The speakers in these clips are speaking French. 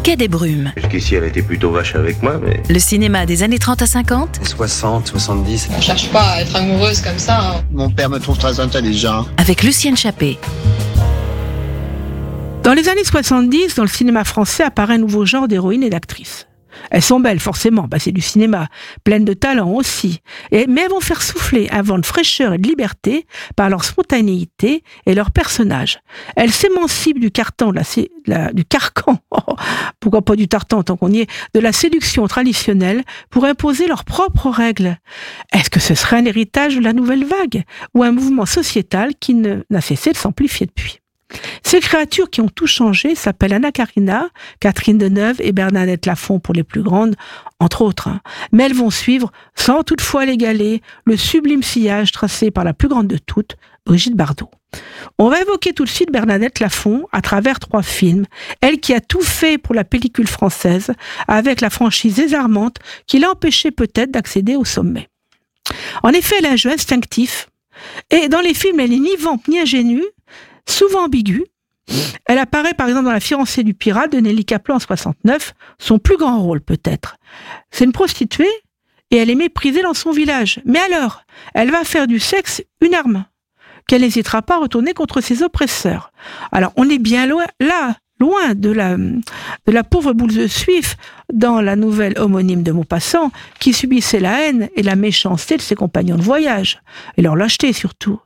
Quai des Brumes. Jusqu'ici, elle était plutôt vache avec moi, mais... Le cinéma des années 30 à 50. 60, 70. On cherche pas à être amoureuse comme ça. Mon père me trouve très intelligent. Avec Lucienne Chappé. Dans les années 70, dans le cinéma français apparaît un nouveau genre d'héroïnes et d'actrices. Elles sont belles, forcément, c'est du cinéma, pleines de talent aussi. Mais elles vont faire souffler un vent de fraîcheur et de liberté par leur spontanéité et leur personnage. Elles s'émancipent du carcan, pourquoi pas du tartan tant qu'on y est, de la séduction traditionnelle pour imposer leurs propres règles. Est-ce que ce serait un héritage de la nouvelle vague ou un mouvement sociétal qui n'a cessé de s'amplifier depuis ? Ces créatures qui ont tout changé s'appellent Anna Karina, Catherine Deneuve et Bernadette Lafont pour les plus grandes, entre autres. Mais elles vont suivre, sans toutefois l'égaler, le sublime sillage tracé par la plus grande de toutes, Brigitte Bardot. On va évoquer tout de suite Bernadette Lafont à travers 3 films, elle qui a tout fait pour la pellicule française, avec la franchise désarmante qui l'a empêchée peut-être d'accéder au sommet. En effet, elle a un jeu instinctif, et dans les films, elle n'est ni vampe ni ingénue, souvent ambiguë. Elle apparaît par exemple dans La fiancée du pirate de Nelly Kaplan en 69, son plus grand rôle peut-être. C'est une prostituée et elle est méprisée dans son village. Mais alors, elle va faire du sexe une arme qu'elle n'hésitera pas à retourner contre ses oppresseurs. Alors on est bien loin de la pauvre boule de suif dans la nouvelle homonyme de Maupassant qui subissait la haine et la méchanceté de ses compagnons de voyage et leur lâcheté surtout.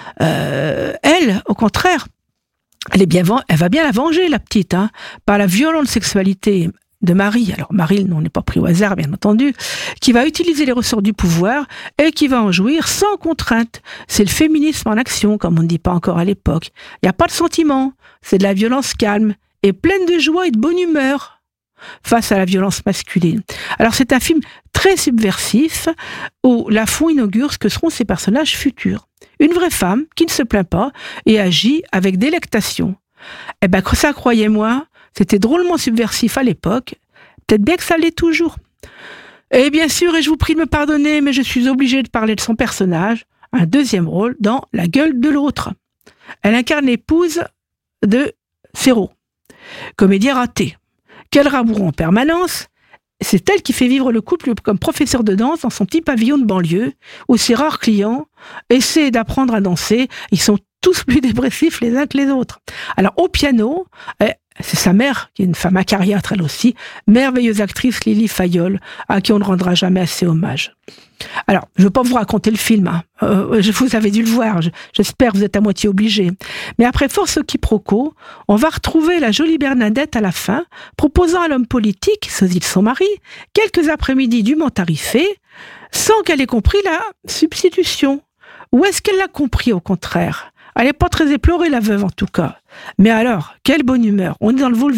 Elle, au contraire, elle va bien la venger, la petite, par la violente sexualité de Marie. Alors Marie, on n'est pas pris au hasard, bien entendu, qui va utiliser les ressorts du pouvoir et qui va en jouir sans contrainte. C'est le féminisme en action, comme on ne dit pas encore à l'époque. Il n'y a pas de sentiment, c'est de la violence calme et pleine de joie et de bonne humeur face à la violence masculine. Alors c'est un film très subversif où Lafont inaugure ce que seront ses personnages futurs. Une vraie femme qui ne se plaint pas et agit avec délectation. Ça, croyez-moi, c'était drôlement subversif à l'époque. Peut-être bien que ça l'est toujours. Et bien sûr, et je vous prie de me pardonner, mais je suis obligée de parler de son personnage, un deuxième rôle dans La gueule de l'autre. Elle incarne l'épouse de Serrault, comédien raté. Quel rabourron en permanence. C'est elle qui fait vivre le couple comme professeur de danse dans son petit pavillon de banlieue, où ses rares clients essaient d'apprendre à danser. Ils sont tous plus dépressifs les uns que les autres. Alors au piano, c'est sa mère, qui est une femme acariâtre elle aussi, merveilleuse actrice Lily Fayol, à qui on ne rendra jamais assez hommage. Alors, je ne veux pas vous raconter le film, vous avez dû le voir, j'espère que vous êtes à moitié obligés. Mais après force quiproquo, on va retrouver la jolie Bernadette à la fin, proposant à l'homme politique, sosie de son mari, quelques après-midi dûment tarifés, sans qu'elle ait compris la substitution. Ou est-ce qu'elle l'a compris au contraire ? Elle n'est pas très éplorée, la veuve en tout cas. Mais alors, quelle bonne humeur. On est dans le